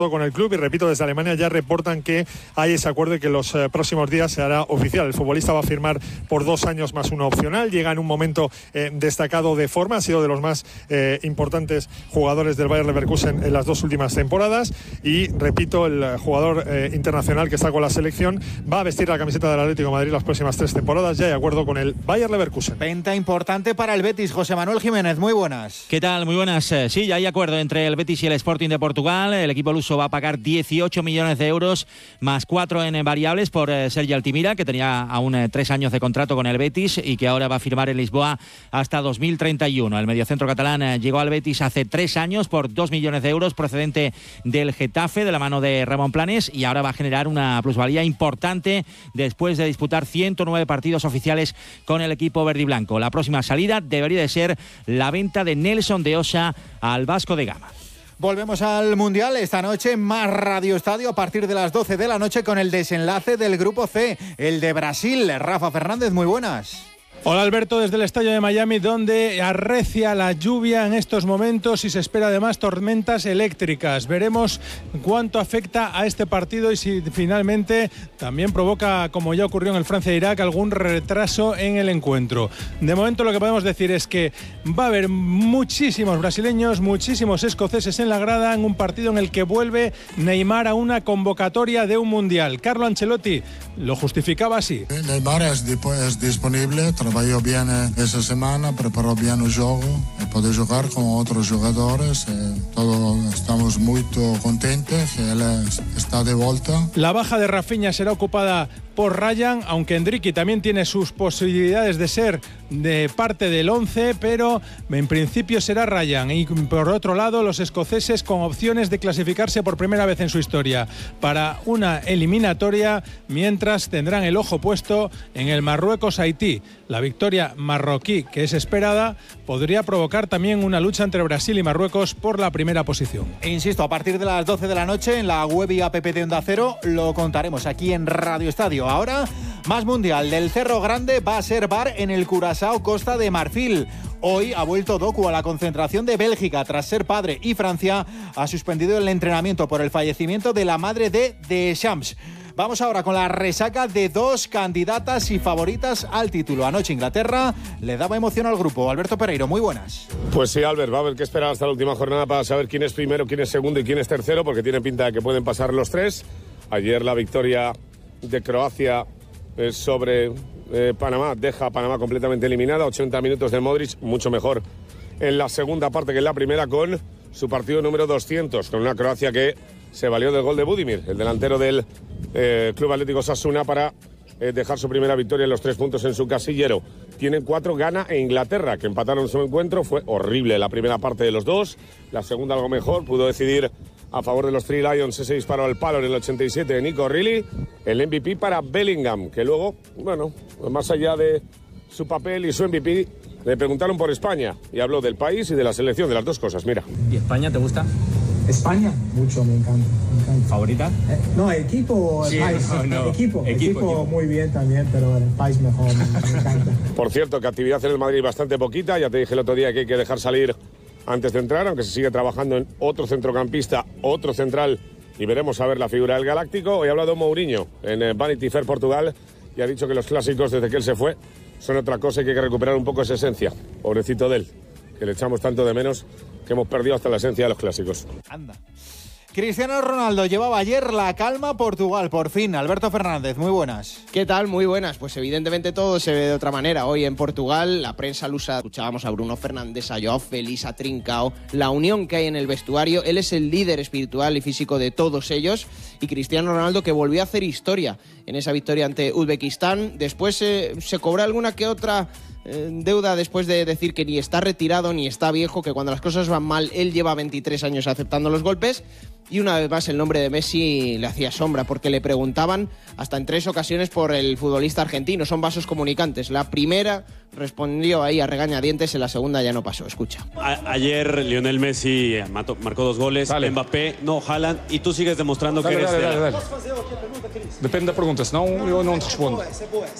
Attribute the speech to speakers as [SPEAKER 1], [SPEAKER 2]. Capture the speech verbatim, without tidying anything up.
[SPEAKER 1] con el club, y repito, desde Alemania ya reportan que hay ese acuerdo y que los eh, próximos días se hará oficial. El futbolista va a firmar por dos años más uno opcional, llega en un momento eh, destacado de forma, ha sido de los más eh, importantes jugadores del Bayer Leverkusen en las dos últimas temporadas, y repito, el jugador eh, internacional que está con la selección va a vestir la camiseta del Atlético de Madrid las próximas tres temporadas, ya hay acuerdo con el Bayer Leverkusen.
[SPEAKER 2] Venta importante para el Betis. José Manuel Jiménez, muy buenas.
[SPEAKER 3] ¿Qué tal? Muy buenas. Sí, ya hay acuerdo entre el Betis y el Sporting de Portugal. El equipo luso va a pagar dieciocho millones de euros más cuatro en variables por eh, Sergi Altimira, que tenía aún eh, tres años de contrato con el Betis y que ahora va a firmar en Lisboa hasta dos mil treinta y uno. El mediocentro catalán eh, llegó al Betis hace tres años por dos millones de euros procedente del Getafe de la mano de Ramón Planes, y ahora va a generar una plusvalía importante después de disputar ciento nueve partidos oficiales con el equipo verde y blanco. La próxima salida debería de ser la venta de Nelson de Osa al Vasco de Gama.
[SPEAKER 2] Volvemos al Mundial esta noche, más Radio Estadio a partir de las doce de la noche con el desenlace del Grupo C, el de Brasil. Rafa Fernández, muy buenas.
[SPEAKER 4] Hola Alberto, desde el estadio de Miami, donde arrecia la lluvia en estos momentos y se espera además tormentas eléctricas. Veremos cuánto afecta a este partido y si finalmente también provoca, como ya ocurrió en el Francia-Irak, algún retraso en el encuentro. De momento lo que podemos decir es que va a haber muchísimos brasileños, muchísimos escoceses en la grada en un partido en el que vuelve Neymar a una convocatoria de un Mundial. Carlo Ancelotti lo justificaba así.
[SPEAKER 5] Neymar es, es disponible, trabajó bien esa semana, preparó bien el juego, puede jugar con otros jugadores, eh, todos estamos muy contentos que él está de vuelta.
[SPEAKER 4] La baja de Rafinha será ocupada por Ryan, aunque Endricky también tiene sus posibilidades de ser de parte del once, pero en principio será Ryan. Y por otro lado, los escoceses con opciones de clasificarse por primera vez en su historia para una eliminatoria, mientras tendrán el ojo puesto en el Marruecos-Haití. La victoria marroquí, que es esperada, podría provocar también una lucha entre Brasil y Marruecos por la primera posición.
[SPEAKER 2] E insisto, a partir de las doce de la noche en la web y app de Onda Cero lo contaremos aquí en Radio Estadio. Ahora, más Mundial del Cerro Grande va a ser bar en el Curazao, Costa de Marfil. Hoy ha vuelto Doku a la concentración de Bélgica tras ser padre, y Francia ha suspendido el entrenamiento por el fallecimiento de la madre de Deschamps. Vamos ahora con la resaca de dos candidatas y favoritas al título. Anoche Inglaterra le daba emoción al grupo. Alberto Pereiro, muy buenas.
[SPEAKER 6] Pues sí, Albert, va a haber que esperar hasta la última jornada para saber quién es primero, quién es segundo y quién es tercero, porque tiene pinta de que pueden pasar los tres. Ayer la victoria de Croacia eh, sobre eh, Panamá deja a Panamá completamente eliminada. ochenta minutos de Modric, mucho mejor en la segunda parte que en la primera, con su partido número doscientos, con una Croacia que se valió del gol de Budimir, el delantero del eh, Club Atlético Osasuna, para eh, dejar su primera victoria en los tres puntos en su casillero. Tienen cuatro, Ghana e Inglaterra, que empataron su encuentro. Fue horrible la primera parte de los dos, la segunda algo mejor, pudo decidir a favor de los Three Lions ese disparo al palo en el ochenta y siete de Nico Riley. El M V P para Bellingham, que luego, bueno, más allá de su papel y su M V P, le preguntaron por España y habló del país y de la selección, de las dos cosas. Mira.
[SPEAKER 7] ¿Y España te gusta?
[SPEAKER 8] España, mucho, me encanta. Me encanta.
[SPEAKER 7] ¿Favorita?
[SPEAKER 8] Eh, no, equipo o el
[SPEAKER 7] sí,
[SPEAKER 8] país.
[SPEAKER 7] No, no.
[SPEAKER 8] Equipo, equipo,
[SPEAKER 7] equipo, equipo
[SPEAKER 8] muy bien también, pero el país mejor, me, me encanta.
[SPEAKER 6] Por cierto, que actividad en el Madrid bastante poquita. Ya te dije el otro día que hay que dejar salir antes de entrar, aunque se sigue trabajando en otro centrocampista, otro central, y veremos a ver la figura del Galáctico. Hoy ha hablado Mourinho en Vanity Fair Portugal y ha dicho que los clásicos, desde que él se fue, son otra cosa y que hay que recuperar un poco esa esencia. Pobrecito de él, que le echamos tanto de menos, que hemos perdido hasta la esencia de los clásicos.
[SPEAKER 2] Anda. Cristiano Ronaldo llevaba ayer la calma a Portugal, por fin. Alberto Fernández, muy buenas.
[SPEAKER 9] ¿Qué tal? Muy buenas. Pues evidentemente todo se ve de otra manera. Hoy en Portugal, la prensa lusa, escuchábamos a Bruno Fernández, a Joao Félix, a Trincao, la unión que hay en el vestuario. Él es el líder espiritual y físico de todos ellos. Y Cristiano Ronaldo, que volvió a hacer historia en esa victoria ante Uzbekistán. Después eh, se cobró alguna que otra eh, deuda después de decir que ni está retirado ni está viejo, que cuando las cosas van mal, él lleva veintitrés años aceptando los golpes. Y una vez más el nombre de Messi le hacía sombra, porque le preguntaban hasta en tres ocasiones por el futbolista argentino. Son vasos comunicantes. La primera respondió ahí a regañadientes, en la segunda ya no pasó. Escucha.
[SPEAKER 10] A- ayer Lionel Messi mató, marcó dos goles, dale. Mbappé, no, Haaland, y tú sigues demostrando dale, que eres...
[SPEAKER 11] Dale,
[SPEAKER 10] de
[SPEAKER 11] dale,
[SPEAKER 10] la...
[SPEAKER 11] dale. Depende da pergunta, senão eu não te respondo.